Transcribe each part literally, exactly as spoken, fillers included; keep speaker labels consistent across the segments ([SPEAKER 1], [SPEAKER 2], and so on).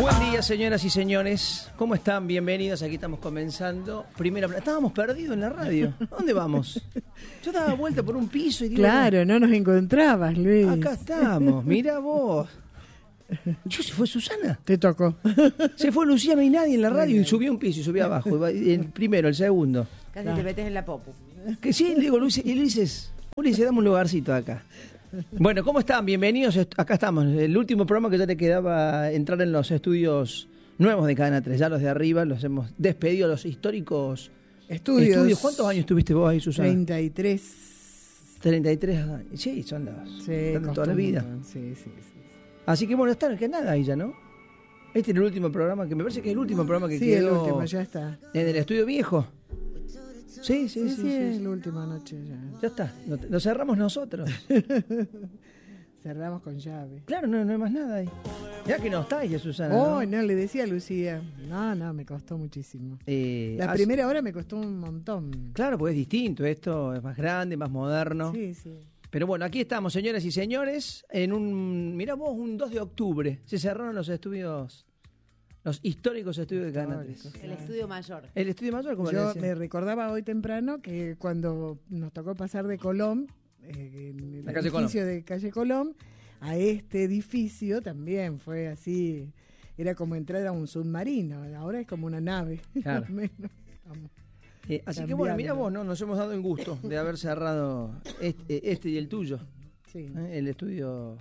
[SPEAKER 1] Buen día, señoras y señores. ¿Cómo están? Bienvenidos. Aquí estamos comenzando. Primera, estábamos perdidos en la radio. ¿Dónde vamos? Yo daba vuelta por un piso y digo,
[SPEAKER 2] claro, no nos encontrabas, Luis.
[SPEAKER 1] acá estamos. Mira vos. Yo, ¿se fue Susana?
[SPEAKER 2] Te tocó.
[SPEAKER 1] Se fue Luciano y nadie en la radio y subió un piso y subió abajo. El primero, el segundo.
[SPEAKER 3] Casi ah. te metes en la popu.
[SPEAKER 1] Que sí, le digo, Luis, y Luis, Ulises, dame un lugarcito acá. Bueno, ¿cómo están? Bienvenidos. Acá estamos. El último programa que ya le quedaba entrar en los estudios nuevos de Cadena tres. Ya los de arriba los hemos despedido, los históricos
[SPEAKER 2] estudios.
[SPEAKER 1] estudios. ¿Cuántos años tuviste vos ahí, Susana?
[SPEAKER 2] treinta y tres.
[SPEAKER 1] treinta y tres años. Sí, son los
[SPEAKER 2] sí,
[SPEAKER 1] de toda la vida.
[SPEAKER 2] Sí, sí, sí.
[SPEAKER 1] Así que bueno, está que nada ahí ya, ¿no? Este es el último programa, que me parece que es el último programa que
[SPEAKER 2] sí,
[SPEAKER 1] quedó.
[SPEAKER 2] Sí, el último, ya está.
[SPEAKER 1] En el estudio viejo. Sí, sí, sí.
[SPEAKER 2] Sí,
[SPEAKER 1] sí,
[SPEAKER 2] sí,
[SPEAKER 1] sí,
[SPEAKER 2] es
[SPEAKER 1] sí.
[SPEAKER 2] la última noche ya.
[SPEAKER 1] Ya está, lo cerramos nosotros.
[SPEAKER 2] Cerramos con llave.
[SPEAKER 1] Claro, no, no hay más nada ahí. Ya que no está, ya Susana.
[SPEAKER 2] Oh,
[SPEAKER 1] ¿no?
[SPEAKER 2] no, le decía a Lucía. No, no, me costó muchísimo.
[SPEAKER 1] Eh,
[SPEAKER 2] la
[SPEAKER 1] hace...
[SPEAKER 2] primera hora me costó un montón.
[SPEAKER 1] Claro, porque es distinto, esto es más grande, más moderno.
[SPEAKER 2] Sí, sí.
[SPEAKER 1] Pero bueno, aquí estamos, señoras y señores, en un, mirá vos, un dos de octubre. Se cerraron los estudios, los históricos estudios de Cadena tres.
[SPEAKER 3] El claro. estudio mayor.
[SPEAKER 1] El estudio mayor, como
[SPEAKER 2] Yo
[SPEAKER 1] le decía.
[SPEAKER 2] me recordaba hoy temprano que cuando nos tocó pasar de Colón, eh, en el
[SPEAKER 1] La calle
[SPEAKER 2] edificio
[SPEAKER 1] Colón.
[SPEAKER 2] de calle Colón, a este edificio también fue así, era como entrar a un submarino, ahora es como una nave.
[SPEAKER 1] Claro. Eh, así que bueno, mira vos, ¿no? Nos hemos dado el gusto de haber cerrado este, este y el tuyo.
[SPEAKER 2] Sí.
[SPEAKER 1] ¿eh? El estudio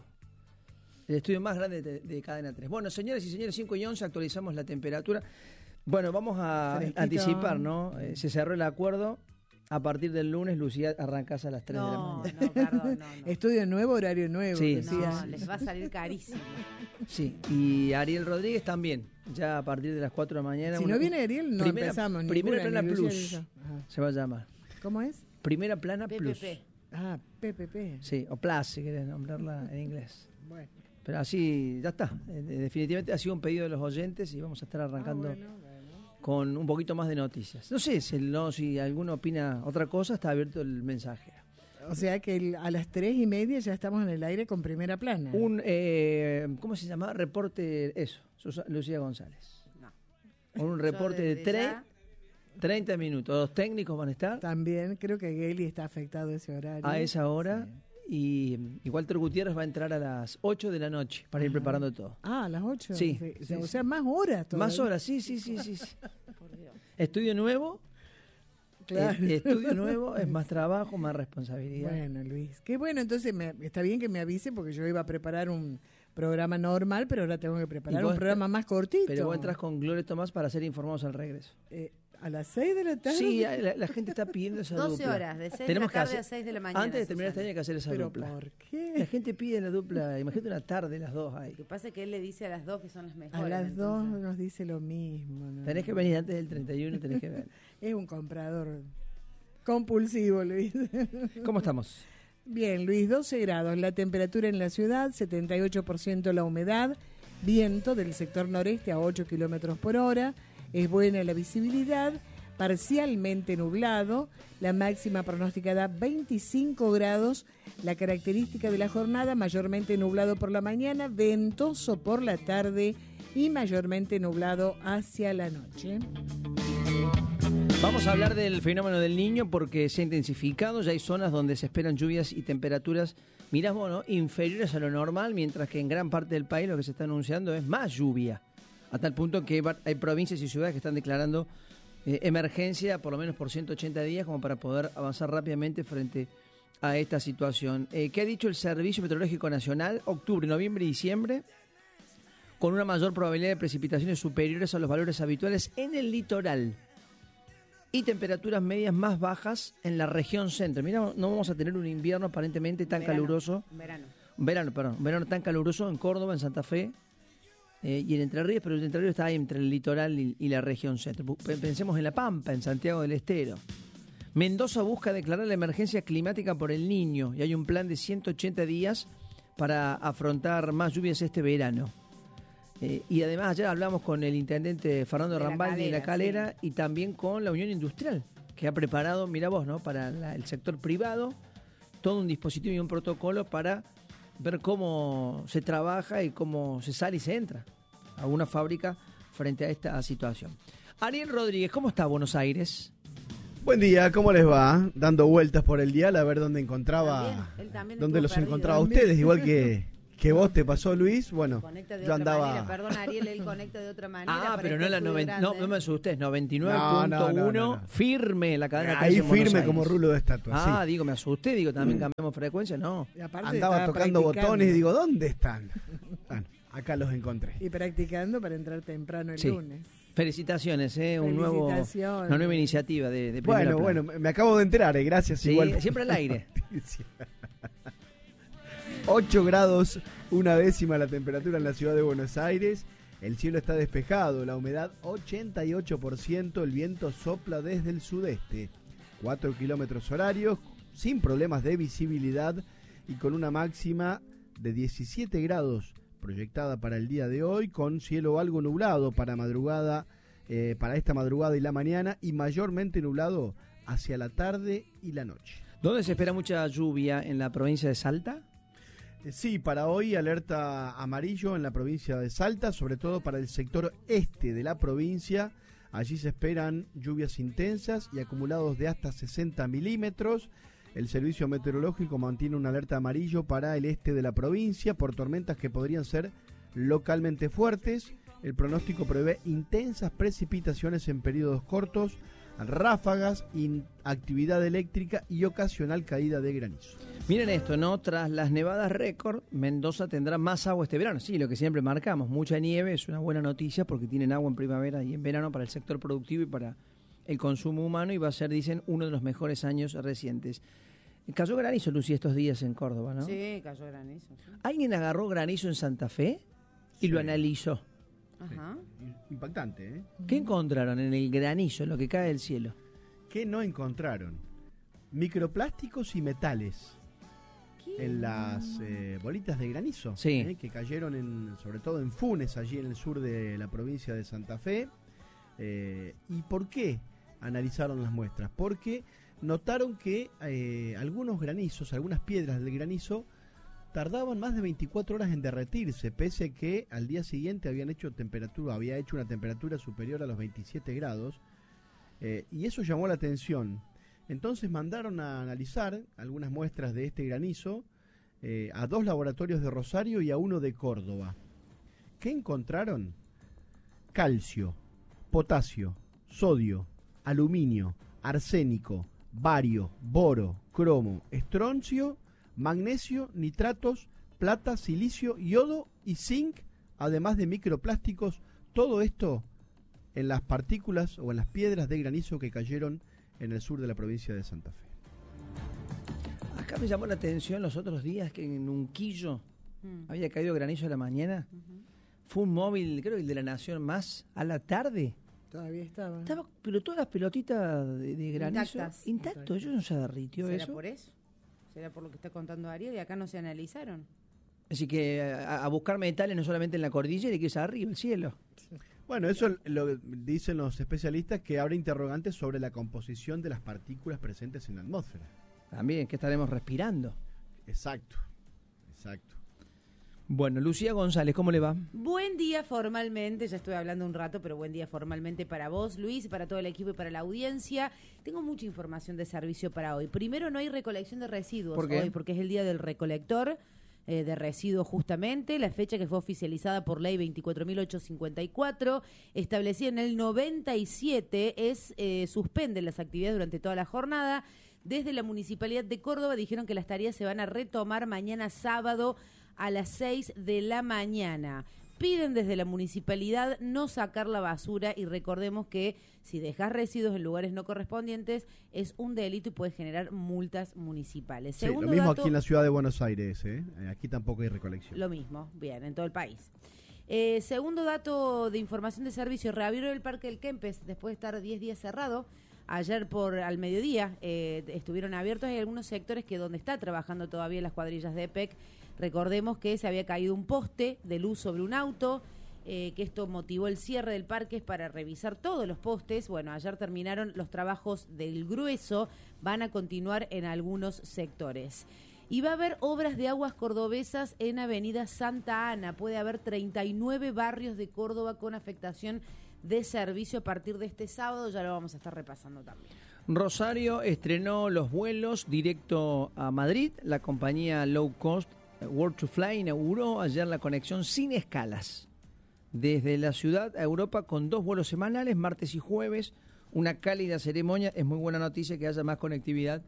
[SPEAKER 1] el estudio más grande de, de Cadena tres. Bueno, señores y señores, cinco y once, actualizamos la temperatura. Bueno, vamos a
[SPEAKER 2] Fresquito.
[SPEAKER 1] anticipar, ¿no? Eh, se cerró el acuerdo. A partir del lunes, Lucía, arrancás a las tres
[SPEAKER 3] no,
[SPEAKER 1] de la mañana.
[SPEAKER 3] No, perdón, no, no.
[SPEAKER 2] Estudio nuevo, horario nuevo.
[SPEAKER 1] Sí.
[SPEAKER 2] Decía.
[SPEAKER 3] No, les va a salir carísimo.
[SPEAKER 1] Sí, y Ariel Rodríguez también, ya a partir de las cuatro de la mañana.
[SPEAKER 2] Si
[SPEAKER 1] una,
[SPEAKER 2] no viene Ariel, no
[SPEAKER 1] primera,
[SPEAKER 2] empezamos.
[SPEAKER 1] Primera
[SPEAKER 2] ninguna,
[SPEAKER 1] Plana
[SPEAKER 2] ni
[SPEAKER 1] Plus, se va a llamar.
[SPEAKER 2] ¿Cómo es?
[SPEAKER 1] Primera Plana
[SPEAKER 3] P P P.
[SPEAKER 1] Plus.
[SPEAKER 2] Ah, P P P.
[SPEAKER 1] Sí, o Plus, si querés nombrarla en inglés.
[SPEAKER 2] Bueno.
[SPEAKER 1] Pero así, ya está. Eh, definitivamente ha sido un pedido de los oyentes y vamos a estar arrancando
[SPEAKER 2] Ah, bueno, bueno.
[SPEAKER 1] con un poquito más de noticias. No sé si, no, si alguno opina otra cosa, está abierto el mensaje.
[SPEAKER 2] O sea que el, a las tres y media ya estamos en el aire con Primera Plana.
[SPEAKER 1] Un, eh, ¿cómo se llama? Reporte, eso, Susa, Lucía González.
[SPEAKER 3] No.
[SPEAKER 1] Con un reporte de tre-
[SPEAKER 3] ya...
[SPEAKER 1] treinta minutos. Los técnicos van a estar
[SPEAKER 2] También creo que Geli está afectado a ese horario.
[SPEAKER 1] a esa hora. Sí. Y, y Walter Gutiérrez va a entrar a las ocho de la noche para ir preparando todo.
[SPEAKER 2] Ah, a las ocho.
[SPEAKER 1] Sí.
[SPEAKER 2] sí,
[SPEAKER 1] sí
[SPEAKER 2] o
[SPEAKER 1] sí.
[SPEAKER 2] sea, más horas todavía.
[SPEAKER 1] Más horas, sí, sí, sí, sí. sí.
[SPEAKER 3] Por Dios.
[SPEAKER 1] Estudio nuevo.
[SPEAKER 2] Claro.
[SPEAKER 1] El estudio nuevo es más trabajo, más responsabilidad.
[SPEAKER 2] Bueno, Luis. Qué bueno, entonces me, está bien que me avise porque yo iba a preparar un programa normal, pero ahora tengo que preparar un programa más cortito.
[SPEAKER 1] Pero vos entras con Gloria Tomás para ser informados al regreso.
[SPEAKER 2] Eh, ¿A las seis de la tarde?
[SPEAKER 1] Sí, la, la gente está pidiendo esa
[SPEAKER 3] doce
[SPEAKER 1] dupla.
[SPEAKER 3] horas, de seis
[SPEAKER 1] Tenemos
[SPEAKER 3] de la tarde
[SPEAKER 1] hacer,
[SPEAKER 3] a seis de la mañana.
[SPEAKER 1] Antes de terminar este año hay que hacer esa
[SPEAKER 2] ¿Pero
[SPEAKER 1] dupla.
[SPEAKER 2] por qué?
[SPEAKER 1] La gente pide la dupla, imagínate una tarde las dos ahí.
[SPEAKER 3] Lo que pasa es que él le dice a las dos que son las mejores.
[SPEAKER 2] A las
[SPEAKER 3] entonces.
[SPEAKER 2] dos nos dice lo mismo. ¿no?
[SPEAKER 1] Tenés que venir antes del treinta y uno, tenés que ver.
[SPEAKER 2] Es un comprador compulsivo, Luis.
[SPEAKER 1] ¿Cómo estamos?
[SPEAKER 2] Bien, Luis, doce grados, la temperatura en la ciudad, setenta y ocho por ciento la humedad, viento del sector noreste a ocho kilómetros por hora, es buena la visibilidad, parcialmente nublado, la máxima pronosticada veinticinco grados, la característica de la jornada mayormente nublado por la mañana, ventoso por la tarde y mayormente nublado hacia la noche.
[SPEAKER 1] Vamos a hablar del fenómeno del Niño porque se ha intensificado, ya hay zonas donde se esperan lluvias y temperaturas, mirás vos, ¿no?, inferiores a lo normal, mientras que en gran parte del país lo que se está anunciando es más lluvia, a tal punto que hay provincias y ciudades que están declarando eh, emergencia por lo menos por ciento ochenta días como para poder avanzar rápidamente frente a esta situación. Eh, ¿Qué ha dicho el Servicio Meteorológico Nacional? Octubre, noviembre y diciembre, con una mayor probabilidad de precipitaciones superiores a los valores habituales en el litoral y temperaturas medias más bajas en la región centro. Mira, no vamos a tener un invierno aparentemente tan
[SPEAKER 3] verano,
[SPEAKER 1] caluroso.
[SPEAKER 3] Verano.
[SPEAKER 1] Verano, perdón. Un verano tan caluroso en Córdoba, en Santa Fe eh, y en Entre Ríos, pero el Entre Ríos está ahí entre el litoral y, y la región centro. Pensemos en La Pampa, en Santiago del Estero. Mendoza busca declarar la emergencia climática por el Niño y hay un plan de ciento ochenta días para afrontar más lluvias este verano. Eh, y además ayer hablamos con el intendente Fernando
[SPEAKER 3] de
[SPEAKER 1] Rambaldi de La Calera,
[SPEAKER 3] sí.
[SPEAKER 1] Y también con la Unión Industrial, que ha preparado, mira vos, ¿no?, para la, el sector privado, todo un dispositivo y un protocolo para ver cómo se trabaja y cómo se sale y se entra alguna fábrica frente a esta situación. Ariel Rodríguez, ¿cómo está Buenos Aires?
[SPEAKER 4] Buen día, ¿cómo les va? Dando vueltas por el dial a ver dónde encontraba,
[SPEAKER 3] También, él también
[SPEAKER 4] dónde
[SPEAKER 3] estuvo
[SPEAKER 4] los
[SPEAKER 3] perdido.
[SPEAKER 4] encontraba a ustedes, igual que, que vos te pasó, Luis. Bueno,
[SPEAKER 3] Conecta de
[SPEAKER 4] yo
[SPEAKER 3] otra
[SPEAKER 4] andaba...
[SPEAKER 3] manera. Perdón, Ariel, él conecta de otra manera.
[SPEAKER 1] Ah,
[SPEAKER 3] para
[SPEAKER 1] pero
[SPEAKER 3] este
[SPEAKER 1] no la
[SPEAKER 3] estudio
[SPEAKER 1] noventa, no,
[SPEAKER 3] grande.
[SPEAKER 1] no me asustes, noventa y nueve
[SPEAKER 4] No,
[SPEAKER 1] punto
[SPEAKER 4] no, no,
[SPEAKER 1] uno,
[SPEAKER 4] no, no.
[SPEAKER 1] firme la cadena.
[SPEAKER 4] Ahí
[SPEAKER 1] en Buenos
[SPEAKER 4] firme
[SPEAKER 1] Aires.
[SPEAKER 4] como rulo de estatua,
[SPEAKER 1] Ah,
[SPEAKER 4] sí.
[SPEAKER 1] digo, me asusté, digo, también cambiamos frecuencia, no.
[SPEAKER 2] Y aparte
[SPEAKER 4] Andaba
[SPEAKER 2] estaba
[SPEAKER 4] tocando
[SPEAKER 2] practicando.
[SPEAKER 4] botones y digo, ¿dónde están? Bueno, acá los encontré.
[SPEAKER 2] Y practicando para entrar temprano el
[SPEAKER 1] Sí.
[SPEAKER 2] lunes.
[SPEAKER 1] Felicitaciones, eh, un nuevo,
[SPEAKER 2] Felicitaciones.
[SPEAKER 1] una nueva iniciativa de, de Primera
[SPEAKER 4] Bueno,
[SPEAKER 1] Plana.
[SPEAKER 4] bueno, me acabo de enterar, eh, gracias.
[SPEAKER 1] Sí,
[SPEAKER 4] igual.
[SPEAKER 1] siempre al aire.
[SPEAKER 4] ocho grados, una décima la temperatura en la ciudad de Buenos Aires. El cielo está despejado, la humedad ochenta y ocho por ciento, el viento sopla desde el sudeste. cuatro kilómetros horarios, sin problemas de visibilidad y con una máxima de diecisiete grados proyectada para el día de hoy, con cielo algo nublado para madrugada, eh, para esta madrugada y la mañana, y mayormente nublado hacia la tarde y la noche.
[SPEAKER 1] ¿Dónde se espera mucha lluvia? ¿En la provincia de Salta?
[SPEAKER 4] Eh, Sí, para hoy alerta amarillo en la provincia de Salta, sobre todo para el sector este de la provincia. Allí se esperan lluvias intensas y acumulados de hasta sesenta milímetros. El servicio meteorológico mantiene una alerta amarillo para el este de la provincia por tormentas que podrían ser localmente fuertes. El pronóstico prevé intensas precipitaciones en periodos cortos, ráfagas, actividad eléctrica y ocasional caída de granizo.
[SPEAKER 1] Miren esto, ¿no? Tras las nevadas récord, Mendoza tendrá más agua este verano. Sí, lo que siempre marcamos, mucha nieve es una buena noticia porque tienen agua en primavera y en verano para el sector productivo y para el consumo humano, y va a ser, dicen, uno de los mejores años recientes. Cayó granizo, Lucy, estos días en Córdoba, ¿no?
[SPEAKER 3] Sí, cayó granizo. Sí.
[SPEAKER 1] ¿Alguien agarró granizo en Santa Fe y
[SPEAKER 4] Sí.
[SPEAKER 1] lo analizó?
[SPEAKER 3] Ajá.
[SPEAKER 4] Sí. Impactante, ¿eh?
[SPEAKER 1] ¿Qué encontraron en el granizo, en lo que cae del cielo?
[SPEAKER 4] ¿Qué no encontraron? Microplásticos y metales
[SPEAKER 3] ¿Qué?
[SPEAKER 4] en las eh, bolitas de granizo,
[SPEAKER 1] Sí.
[SPEAKER 4] eh, que cayeron en, sobre todo en Funes, allí en el sur de la provincia de Santa Fe. Eh, ¿Y por qué analizaron las muestras? Porque notaron que eh, algunos granizos, algunas piedras del granizo, tardaban más de veinticuatro horas en derretirse, pese a que al día siguiente habían hecho temperatura, había hecho una temperatura superior a los veintisiete grados, eh, y eso llamó la atención. Entonces mandaron a analizar algunas muestras de este granizo eh, a dos laboratorios de Rosario y a uno de Córdoba. ¿Qué encontraron? Calcio, potasio, sodio, aluminio, arsénico, bario, boro, cromo, estroncio, magnesio, nitratos, plata, silicio, yodo y zinc, además de microplásticos. Todo esto en las partículas o en las piedras de granizo que cayeron en el sur de la provincia de Santa Fe.
[SPEAKER 1] Acá me llamó la atención los otros días que en Unquillo
[SPEAKER 3] Mm.
[SPEAKER 1] había caído granizo a la mañana.
[SPEAKER 3] Ujú.
[SPEAKER 1] Fue un móvil, creo que el de la Nación Más, a la tarde.
[SPEAKER 2] Todavía estaba.
[SPEAKER 1] Estaba, pero todas las pelotitas de, de granizo
[SPEAKER 3] Intactas.
[SPEAKER 1] intacto. Ellos no se derritió
[SPEAKER 3] ¿Será
[SPEAKER 1] eso.
[SPEAKER 3] por eso? ¿Será por lo que está contando Ariel? Y acá no se analizaron.
[SPEAKER 1] Así que a, a buscar metales no solamente en la cordillera, y que es arriba, el cielo.
[SPEAKER 4] Bueno, eso lo dicen los especialistas, que abre interrogantes sobre la composición de las partículas presentes en la atmósfera.
[SPEAKER 1] También, que estaremos respirando.
[SPEAKER 4] Exacto, exacto.
[SPEAKER 1] Bueno, Lucía González, ¿cómo le va?
[SPEAKER 3] Buen día formalmente, ya estuve hablando un rato, pero buen día formalmente para vos, Luis, para todo el equipo y para la audiencia. Tengo mucha información de servicio para hoy. Primero, no hay recolección de residuos
[SPEAKER 1] ¿Por qué?
[SPEAKER 3] hoy, porque es el día del recolector eh, de residuos justamente, la fecha que fue oficializada por ley veinticuatro mil ochocientos cincuenta y cuatro, establecida en el noventa y siete, es eh, suspenden las actividades durante toda la jornada. Desde la Municipalidad de Córdoba dijeron que las tareas se van a retomar mañana sábado a las seis de la mañana. Piden desde la municipalidad no sacar la basura y recordemos que si dejas residuos en lugares no correspondientes es un delito y puede generar multas municipales.
[SPEAKER 4] Sí,
[SPEAKER 3] Segundo
[SPEAKER 4] lo mismo
[SPEAKER 3] dato,
[SPEAKER 4] aquí en la ciudad de Buenos Aires, ¿eh? Aquí tampoco hay recolección.
[SPEAKER 3] lo mismo, bien, en todo el país. Eh, segundo dato de información de servicio, reabrió el Parque del Kempes después de estar diez días cerrado. Ayer por al mediodía eh, estuvieron abiertos. Hay algunos sectores que donde está trabajando todavía las cuadrillas de E P E C. Recordemos que se había caído un poste de luz sobre un auto, eh, que esto motivó el cierre del parque para revisar todos los postes. Bueno, ayer terminaron los trabajos del grueso, van a continuar en algunos sectores. Y va a haber obras de aguas cordobesas en Avenida Santa Ana. Puede haber treinta y nueve barrios de Córdoba con afectación de servicio a partir de este sábado. Ya lo vamos a estar repasando también.
[SPEAKER 1] Rosario estrenó los vuelos directo a Madrid. La compañía low cost World to Fly inauguró ayer la conexión sin escalas desde la ciudad a Europa con dos vuelos semanales, martes y jueves. Una cálida ceremonia. Es muy buena noticia que haya más conectividad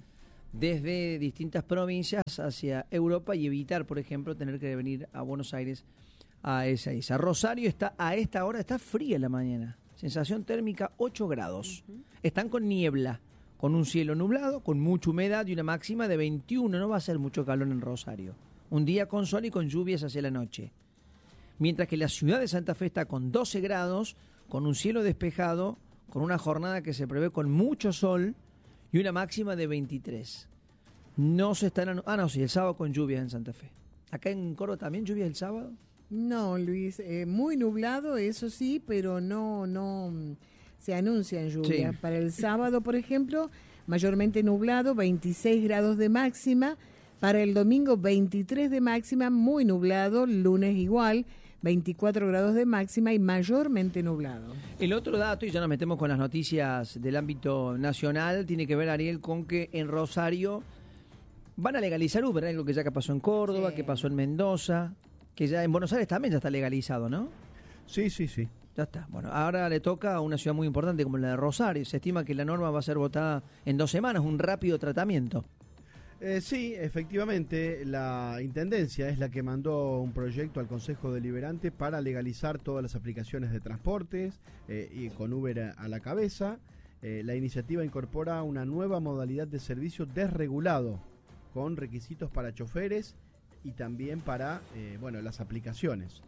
[SPEAKER 1] desde distintas provincias hacia Europa y evitar, por ejemplo, tener que venir a Buenos Aires a esa isla. Rosario está a esta hora, está fría en la mañana. Sensación térmica ocho grados. Uh-huh. Están con niebla, con un cielo nublado, con mucha humedad y una máxima de veintiuno. No va a ser mucho calor en Rosario. Un día con sol y con lluvias hacia la noche. Mientras que la ciudad de Santa Fe está con doce grados, con un cielo despejado, con una jornada que se prevé con mucho sol y una máxima de veintitrés. No se están... Ah, no, sí, el sábado con lluvias en Santa Fe. ¿Acá en Córdoba también lluvias el sábado?
[SPEAKER 2] No, Luis, eh, muy nublado, eso sí, pero no, no se anuncian lluvias.
[SPEAKER 1] Sí.
[SPEAKER 2] Para el sábado, por ejemplo, mayormente nublado, veintiséis grados de máxima. Para el domingo, veintitrés de máxima, muy nublado. Lunes igual, veinticuatro grados de máxima y mayormente nublado.
[SPEAKER 1] El otro dato, y ya nos metemos con las noticias del ámbito nacional, tiene que ver, Ariel, con que en Rosario van a legalizar Uber, algo que ya que pasó en Córdoba, sí. que pasó en Mendoza, que ya en Buenos Aires también ya está legalizado, ¿no?
[SPEAKER 4] Sí, sí, sí.
[SPEAKER 1] Ya está. Bueno, ahora le toca a una ciudad muy importante como la de Rosario. Se estima que la norma va a ser votada en dos semanas, un rápido tratamiento.
[SPEAKER 4] Eh, sí, efectivamente, la Intendencia es la que mandó un proyecto al Consejo Deliberante para legalizar todas las aplicaciones de transportes eh, y con Uber a, a la cabeza. Eh, la iniciativa incorpora una nueva modalidad de servicio desregulado con requisitos para choferes y también para eh, bueno, las aplicaciones.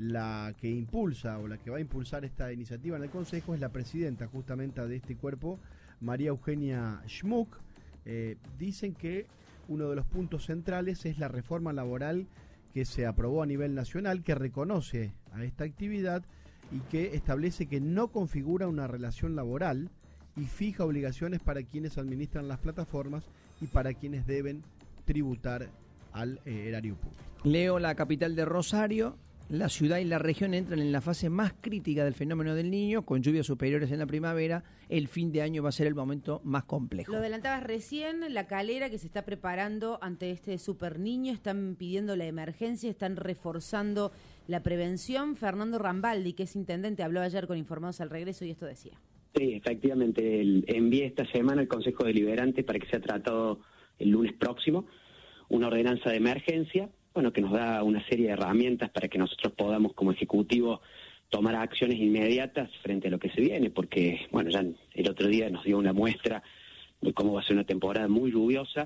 [SPEAKER 4] La que impulsa o la que va a impulsar esta iniciativa en el Consejo es la presidenta justamente de este cuerpo, María Eugenia Schmuck. Eh, dicen que uno de los puntos centrales es la reforma laboral que se aprobó a nivel nacional, que reconoce a esta actividad y que establece que no configura una relación laboral y fija obligaciones para quienes administran las plataformas y para quienes deben tributar al eh, erario público.
[SPEAKER 1] Leo, la capital de Rosario. La ciudad y la región entran en la fase más crítica del fenómeno del Niño, con lluvias superiores en la primavera. El fin de año va a ser el momento más complejo.
[SPEAKER 3] Lo adelantabas recién, La Calera, que se está preparando ante este super niño, están pidiendo la emergencia, están reforzando la prevención. Fernando Rambaldi, que es intendente, habló ayer con Informados al Regreso y esto decía.
[SPEAKER 5] Sí, efectivamente, el, envié esta semana al Consejo Deliberante para que sea tratado el lunes próximo una ordenanza de emergencia, bueno, que nos da una serie de herramientas para que nosotros podamos como Ejecutivo tomar acciones inmediatas frente a lo que se viene, porque, bueno, ya el otro día nos dio una muestra de cómo va a ser una temporada muy lluviosa,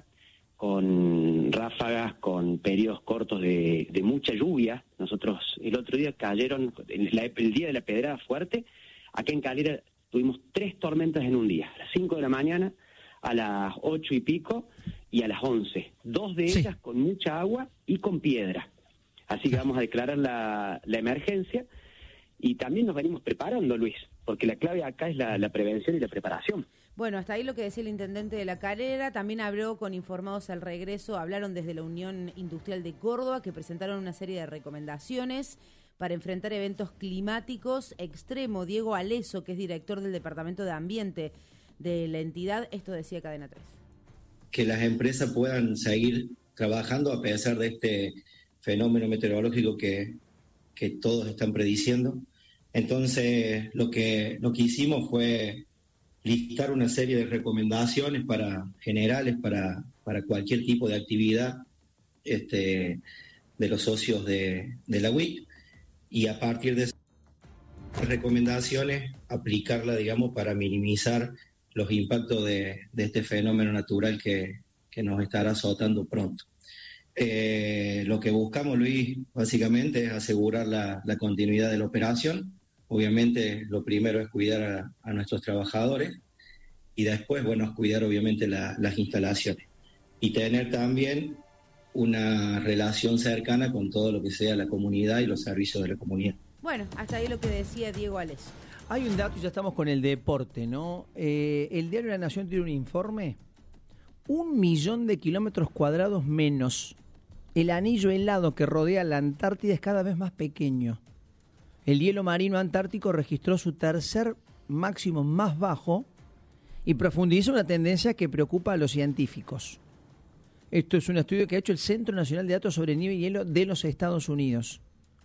[SPEAKER 5] con ráfagas, con periodos cortos de, de mucha lluvia. Nosotros el otro día cayeron, el, el día de la pedrada fuerte, acá en Calera tuvimos tres tormentas en un día, a las cinco de la mañana, a las ocho y pico y a las once. Dos de ellas sí. con mucha agua y con piedra. Así que vamos a declarar la, la emergencia y también nos venimos preparando, Luis, porque la clave acá es la, la prevención y la preparación.
[SPEAKER 3] Bueno, hasta ahí lo que decía el intendente de La Calera. También habló con Informados al Regreso, hablaron desde la Unión Industrial de Córdoba, que presentaron una serie de recomendaciones para enfrentar eventos climáticos extremos. Diego Aleso, que es director del Departamento de Ambiente de la entidad, esto decía Cadena tres.
[SPEAKER 6] Que las empresas puedan seguir trabajando a pesar de este fenómeno meteorológico que, que todos están prediciendo. Entonces, lo que, lo que hicimos fue listar una serie de recomendaciones para generales para, para cualquier tipo de actividad este, de los socios de, de la U I C, y a partir de esas recomendaciones aplicarla, digamos, para minimizar los impactos de, de este fenómeno natural que, que nos estará azotando pronto. Eh, lo que buscamos, Luis, básicamente es asegurar la, la continuidad de la operación. Obviamente, lo primero es cuidar a, a nuestros trabajadores y después, bueno, cuidar obviamente la, las instalaciones y tener también una relación cercana con todo lo que sea la comunidad y los servicios de la comunidad.
[SPEAKER 3] Bueno, hasta ahí lo que decía Diego Aleso.
[SPEAKER 1] Hay un dato y ya estamos con el deporte, ¿no? Eh, el diario La Nación tiene un informe un millón de kilómetros cuadrados menos. El anillo helado que rodea la Antártida es cada vez más pequeño. El hielo marino antártico registró su tercer máximo más bajo y profundiza una tendencia que preocupa a los científicos. Esto es un estudio que ha hecho el Centro Nacional de Datos sobre Nieve y Hielo de los Estados Unidos.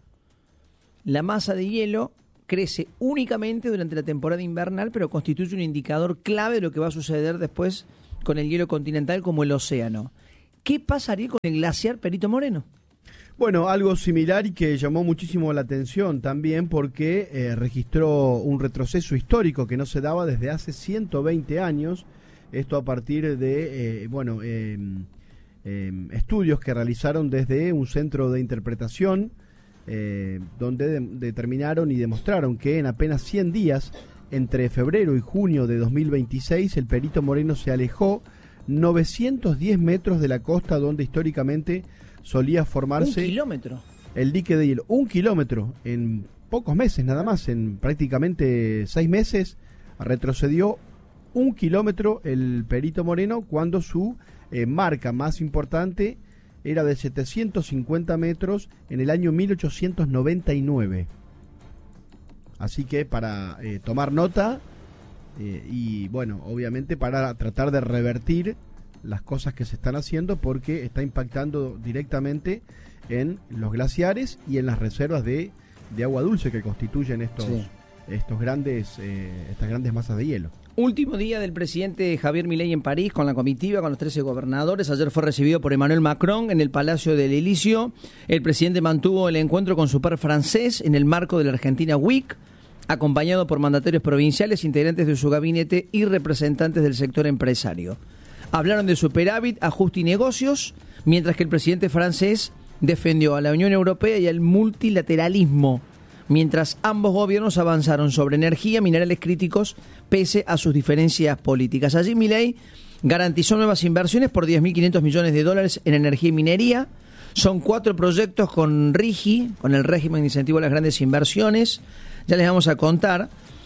[SPEAKER 1] La masa de hielo crece únicamente durante la temporada invernal, pero constituye un indicador clave de lo que va a suceder después con el hielo continental como el océano. ¿Qué pasaría con el glaciar Perito Moreno?
[SPEAKER 4] Bueno, algo similar y que llamó muchísimo la atención también porque eh, registró un retroceso histórico que no se daba desde hace ciento veinte años. Esto a partir de, eh, bueno, eh, eh, estudios que realizaron desde un centro de interpretación Eh, donde de, determinaron y demostraron que en apenas cien días, entre febrero y junio de dos mil veintiséis, el Perito Moreno se alejó novecientos diez metros de la costa donde históricamente solía formarse
[SPEAKER 1] un kilómetro.
[SPEAKER 4] El dique de hielo. Un kilómetro en pocos meses nada más, en prácticamente seis meses, retrocedió un kilómetro el Perito Moreno cuando su eh, marca más importante era de setecientos cincuenta metros en el año mil ochocientos noventa y nueve. Así que para eh, tomar nota eh, y bueno, obviamente para tratar de revertir las cosas que se están haciendo porque está impactando directamente en los glaciares y en las reservas de, de agua dulce que constituyen estos, sí. estos grandes, eh, estas grandes masas de hielo.
[SPEAKER 1] Último día del presidente Javier Milei en París con la comitiva, con los trece gobernadores. Ayer fue recibido por Emmanuel Macron en el Palacio del Elíseo. El presidente mantuvo el encuentro con su par francés en el marco de la Argentina Week, acompañado por mandatarios provinciales, integrantes de su gabinete y representantes del sector empresario. Hablaron de superávit, ajuste y negocios, mientras que el presidente francés defendió a la Unión Europea y al multilateralismo, mientras ambos gobiernos avanzaron sobre energía, minerales críticos, pese a sus diferencias políticas. Allí Milei garantizó nuevas inversiones por diez mil quinientos millones de dólares en energía y minería. Son cuatro proyectos con RIGI, con el régimen de incentivo a las grandes inversiones. Ya les vamos a contar.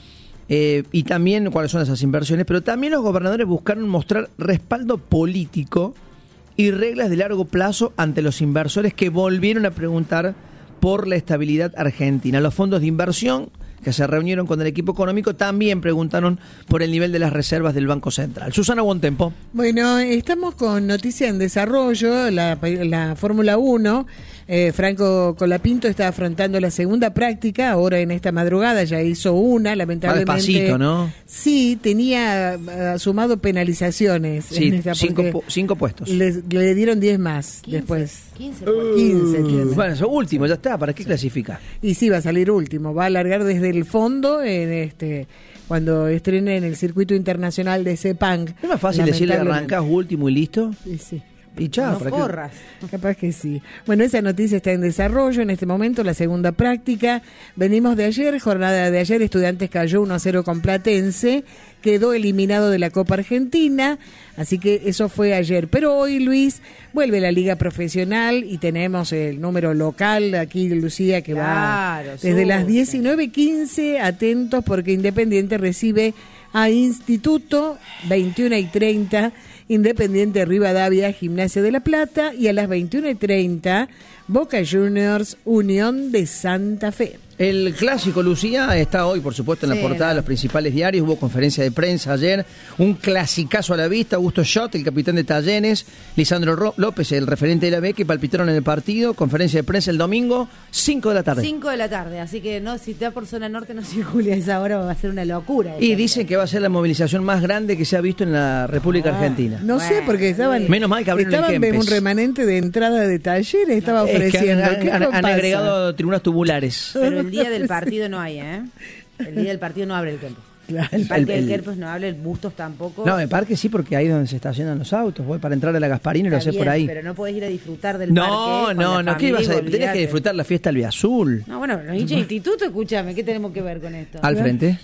[SPEAKER 1] Eh, y también cuáles son esas inversiones. Pero también los gobernadores buscaron mostrar respaldo político y reglas de largo plazo ante los inversores que volvieron a preguntar por la estabilidad argentina. Los fondos de inversión que se reunieron con el equipo económico también preguntaron por el nivel de las reservas del Banco Central. Susana Bontempo.
[SPEAKER 2] Bueno, estamos con noticia en desarrollo, la, la Fórmula uno. Eh, Franco Colapinto está afrontando la segunda práctica, ahora en esta madrugada ya hizo una, lamentablemente.
[SPEAKER 1] Va despacito, ¿no?
[SPEAKER 2] Sí, tenía uh, sumado penalizaciones.
[SPEAKER 1] Sí,
[SPEAKER 2] en esta
[SPEAKER 1] cinco, pu- cinco puestos.
[SPEAKER 2] Le, le dieron diez más
[SPEAKER 3] quince,
[SPEAKER 2] después.
[SPEAKER 3] quince,
[SPEAKER 2] uh, quince tiene.
[SPEAKER 1] Bueno, eso último, ya está, ¿para qué sí. clasificar?
[SPEAKER 2] Y sí, va a salir último, va a alargar desde el fondo en este cuando estrene en el circuito internacional de Sepang.
[SPEAKER 1] ¿No es más fácil decirle arrancás último y listo?
[SPEAKER 2] Sí, sí.
[SPEAKER 1] Y chao,
[SPEAKER 3] no corras.
[SPEAKER 2] Capaz que sí. Bueno, esa noticia está en desarrollo en este momento, la segunda práctica. Venimos de ayer, jornada de ayer, Estudiantes cayó uno a cero con Platense, quedó eliminado de la Copa Argentina, así que eso fue ayer. Pero hoy, Luis, vuelve la Liga Profesional y tenemos el número local aquí, Lucía, que
[SPEAKER 3] claro,
[SPEAKER 2] va desde las diecinueve quince, atentos porque Independiente recibe a Instituto, veintiuna y treinta, Independiente Rivadavia, Gimnasia de la Plata, y a las veintiuna y treinta, Boca Juniors, Unión de Santa Fe.
[SPEAKER 1] El clásico, Lucía, está hoy, por supuesto, en sí, la portada de los principales diarios. Hubo conferencia de prensa ayer. Un clasicazo a la vista. Augusto Schott, el capitán de Talleres. Lisandro Ro- López, el referente de la B, que palpitaron en el partido. Conferencia de prensa el domingo, cinco de la tarde.
[SPEAKER 3] cinco de la tarde. Así que no, si te va por zona norte, no circule a esa hora, va a ser una locura.
[SPEAKER 1] Y dicen que va a ser la movilización más grande que se ha visto en la República ah, Argentina.
[SPEAKER 2] No bueno, sé, porque estaban.
[SPEAKER 1] Menos mal que abrieron
[SPEAKER 2] estaban
[SPEAKER 1] el Kempes.
[SPEAKER 2] Un remanente de entrada de Talleres, estaba ofreciendo.
[SPEAKER 1] Es que han, han, han agregado tribunas tubulares.
[SPEAKER 3] Pero el día del partido no hay, ¿eh? El día del partido no abre el Kempes.
[SPEAKER 2] Claro.
[SPEAKER 3] El parque
[SPEAKER 1] El-
[SPEAKER 3] del
[SPEAKER 1] el-
[SPEAKER 3] Kempes no abre, el Bustos tampoco.
[SPEAKER 1] No, en parque sí, porque ahí es donde se estacionan los autos. Voy para entrar a la Gasparina y lo
[SPEAKER 3] Está
[SPEAKER 1] haces por
[SPEAKER 3] bien,
[SPEAKER 1] ahí.
[SPEAKER 3] Pero no podés ir a disfrutar del parque.
[SPEAKER 1] No,
[SPEAKER 3] con
[SPEAKER 1] no,
[SPEAKER 3] la
[SPEAKER 1] no. ¿Qué
[SPEAKER 3] familia
[SPEAKER 1] ibas a
[SPEAKER 3] y
[SPEAKER 1] Tenés que
[SPEAKER 3] olvidate.
[SPEAKER 1] disfrutar la fiesta albiazul.
[SPEAKER 3] No, bueno, los hinchas de instituto, escúchame, ¿qué tenemos que ver con esto?
[SPEAKER 1] Al frente.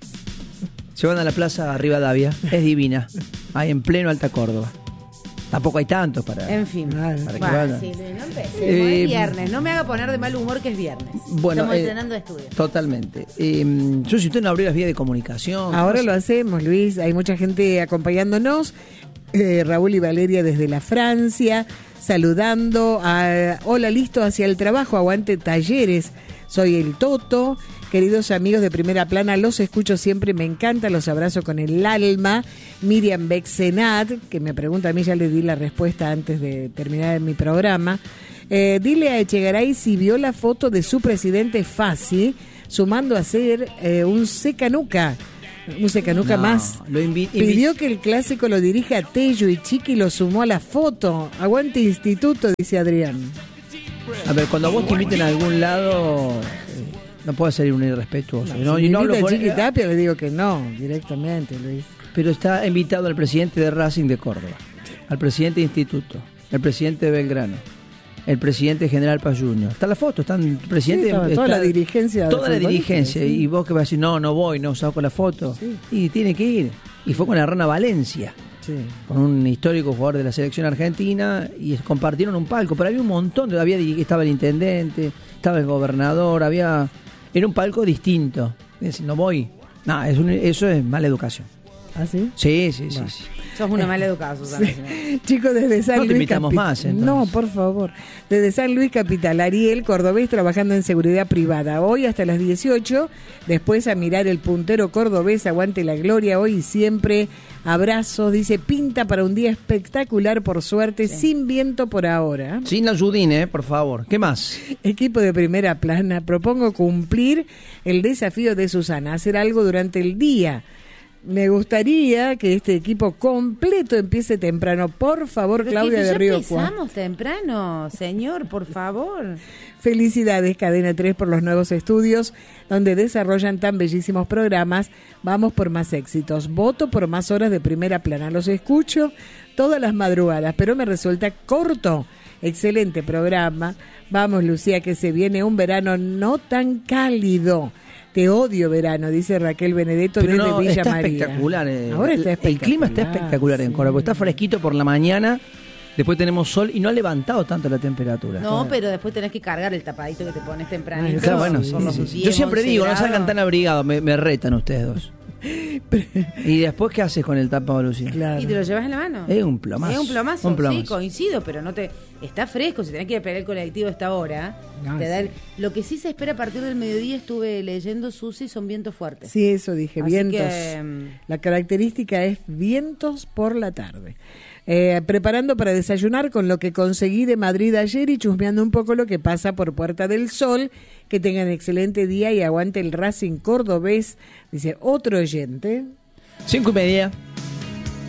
[SPEAKER 1] Se van a la plaza Rivadavia. Es divina. Ahí en pleno Alta Córdoba. Tampoco hay tantos para...
[SPEAKER 3] En fin.
[SPEAKER 2] Claro.
[SPEAKER 1] Para que
[SPEAKER 3] Bueno,
[SPEAKER 1] vayan.
[SPEAKER 3] sí, no empecemos,
[SPEAKER 1] Eh,
[SPEAKER 3] es viernes. No me haga poner de mal humor que es viernes.
[SPEAKER 1] Bueno,
[SPEAKER 3] Estamos
[SPEAKER 1] eh,
[SPEAKER 3] estrenando estudio.
[SPEAKER 1] Totalmente. Eh, yo, si usted no abrió las vías de comunicación...
[SPEAKER 2] Ahora
[SPEAKER 1] ¿qué
[SPEAKER 2] lo
[SPEAKER 1] pasa?
[SPEAKER 2] hacemos, Luis. Hay mucha gente acompañándonos. Eh, Raúl y Valeria desde la Francia, saludando a hola, listo hacia el trabajo, aguante Talleres, soy el Toto. Queridos amigos de Primera Plana, los escucho siempre, me encanta, los abrazo con el alma. Miriam Bexenat, que me pregunta, a mí ya le di la respuesta antes de terminar mi programa. Eh, dile a Echegaray si vio la foto de su presidente Fassi, sumando a ser eh, un secanuca. Un secanuca
[SPEAKER 1] No,
[SPEAKER 2] más.
[SPEAKER 1] lo invi-
[SPEAKER 2] Pidió
[SPEAKER 1] invi-
[SPEAKER 2] que el clásico lo dirija Tello y Chiqui lo sumó a la foto. Aguante instituto, dice Adrián.
[SPEAKER 1] A ver, cuando a vos te inviten a algún lado, eh, no puede ser un irrespetuoso. No,
[SPEAKER 2] Si
[SPEAKER 1] y no
[SPEAKER 2] me
[SPEAKER 1] hablo
[SPEAKER 2] invita
[SPEAKER 1] por-
[SPEAKER 2] Chiqui Tapia, le digo que no, directamente, Luis.
[SPEAKER 1] Pero está invitado al presidente de Racing de Córdoba, al presidente de Instituto, el presidente de Belgrano, el presidente general Paz Junior. Está la foto, están el presidente.
[SPEAKER 2] Sí, toda- toda la dirigencia
[SPEAKER 1] Toda la
[SPEAKER 2] futbolística,
[SPEAKER 1] dirigencia.
[SPEAKER 2] sí.
[SPEAKER 1] Y vos que vas a decir, no, no voy, no saco la foto.
[SPEAKER 2] Sí.
[SPEAKER 1] Y tiene que ir. Y fue con la Rana Valencia,
[SPEAKER 2] Sí.
[SPEAKER 1] con un histórico jugador de la selección argentina, y compartieron un palco. Pero había un montón, de, había, estaba el intendente, estaba el gobernador, había era un palco distinto. Es decir, no voy. No, es un- eso es mala educación.
[SPEAKER 2] ¿Ah, sí?
[SPEAKER 1] Sí, sí, sí.
[SPEAKER 2] Bueno.
[SPEAKER 1] sí.
[SPEAKER 3] Sos una mala educada, Susana.
[SPEAKER 2] Chicos, desde San
[SPEAKER 1] No te
[SPEAKER 2] Luis
[SPEAKER 1] invitamos
[SPEAKER 2] Capi-
[SPEAKER 1] más, entonces.
[SPEAKER 2] No, por favor. Desde San Luis Capital, Ariel Cordobés trabajando en seguridad privada. Hoy hasta las dieciocho, después a mirar el puntero cordobés, aguante la gloria hoy y siempre. Abrazos, dice, pinta para un día espectacular, por suerte, sin viento por ahora.
[SPEAKER 1] Sin la Judine, eh, por favor. ¿Qué más?
[SPEAKER 2] Equipo de Primera Plana, propongo cumplir el desafío de Susana, hacer algo durante el día. Me gustaría que este equipo completo empiece temprano. Por favor,
[SPEAKER 3] Pero
[SPEAKER 2] Claudia
[SPEAKER 3] que
[SPEAKER 2] de
[SPEAKER 3] ya
[SPEAKER 2] Río Cuarto.
[SPEAKER 3] empezamos temprano, señor, por favor.
[SPEAKER 2] Felicidades, Cadena tres, por los nuevos estudios, donde desarrollan tan bellísimos programas. Vamos por más éxitos. Voto por más horas de Primera Plana. Los escucho todas las madrugadas, pero me resulta corto. Excelente programa. Vamos, Lucía, que se viene un verano no tan cálido. Te odio verano, dice Raquel Benedetto
[SPEAKER 1] Pero
[SPEAKER 2] desde
[SPEAKER 1] no,
[SPEAKER 2] Villa
[SPEAKER 1] está
[SPEAKER 2] María.
[SPEAKER 1] espectacular. eh.
[SPEAKER 2] Ahora está
[SPEAKER 1] El-
[SPEAKER 2] espectacular.
[SPEAKER 1] El clima está espectacular en
[SPEAKER 2] sí.
[SPEAKER 1] Córdoba. Está fresquito por la mañana, después tenemos sol y no ha levantado tanto la temperatura.
[SPEAKER 3] No, pero después tenés que cargar el tapadito que te pones tempranito.
[SPEAKER 2] Ay,
[SPEAKER 1] Claro, bueno, sí,
[SPEAKER 3] por los
[SPEAKER 1] sí, sí.
[SPEAKER 3] diez,
[SPEAKER 1] Yo siempre
[SPEAKER 3] once
[SPEAKER 1] digo, no
[SPEAKER 3] grados.
[SPEAKER 1] salgan tan abrigados, me, me retan ustedes dos. ¿Y después qué haces con el tapado, Lucía?
[SPEAKER 2] Claro.
[SPEAKER 3] ¿Y te lo llevas en la mano?
[SPEAKER 1] Es un plomazo.
[SPEAKER 3] Es un plomazo,
[SPEAKER 1] Un plomazo.
[SPEAKER 3] sí, coincido, pero no te... Está fresco, si tenés que ir a pelear el colectivo a esta hora,
[SPEAKER 2] Ah,
[SPEAKER 3] te da
[SPEAKER 2] sí.
[SPEAKER 3] el- lo que sí se espera a partir del mediodía, estuve leyendo, Susi, son vientos fuertes.
[SPEAKER 2] Sí, eso dije,
[SPEAKER 3] Así
[SPEAKER 2] vientos.
[SPEAKER 3] que, mm,
[SPEAKER 2] La característica es vientos por la tarde. Eh, preparando para desayunar con lo que conseguí de Madrid ayer y chusmeando un poco lo que pasa por Puerta del Sol. Que tengan excelente día y aguante el Racing cordobés, dice otro oyente.
[SPEAKER 1] Cinco y media.